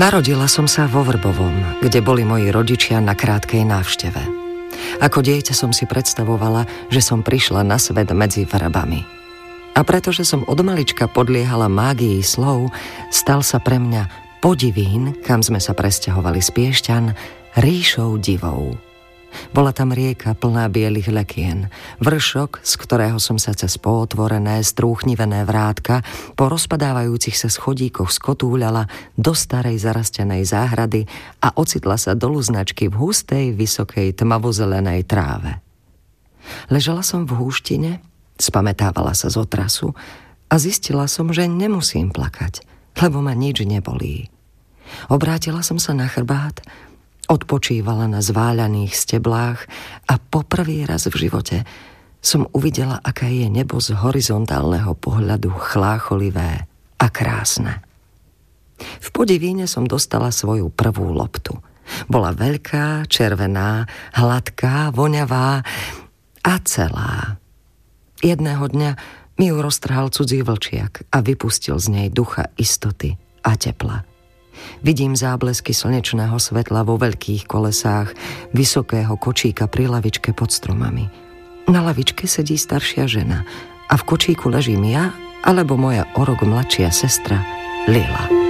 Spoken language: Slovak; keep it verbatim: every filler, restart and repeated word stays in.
Narodila som sa vo Vrbovom, kde boli moji rodičia na krátkej návšteve. Ako dieťa som si predstavovala, že som prišla na svet medzi vrbami. A pretože som od malička podliehala mágii slov, stal sa pre mňa Podivín, kam sme sa presťahovali z Piešťan, ríšou divou. Bola tam rieka plná bielých lekien, vršok, z ktorého som sa cez pootvorené, strúchnivené vrátka po rozpadávajúcich sa schodíkoch skotúľala do starej zarastenej záhrady a ocitla sa do luznačky v hustej, vysokej, tmavozelenej tráve. Ležala som v húštine, spamätávala sa z otrasu a zistila som, že nemusím plakať, lebo ma nič nebolí. Obrátila som sa na chrbát, odpočívala na zváľaných steblách a poprvý raz v živote som uvidela, aké je nebo z horizontálneho pohľadu chlácholivé a krásne. V Podivíne som dostala svoju prvú loptu. Bola veľká, červená, hladká, voňavá a celá. Jedného dňa mi ju roztrhal cudzí vlčiak a vypustil z nej ducha istoty a tepla. Vidím záblesky slnečného svetla vo veľkých kolesách vysokého kočíka pri lavičke pod stromami. Na lavičke sedí staršia žena a v kočíku ležím ja alebo moja o rok mladšia sestra Lila.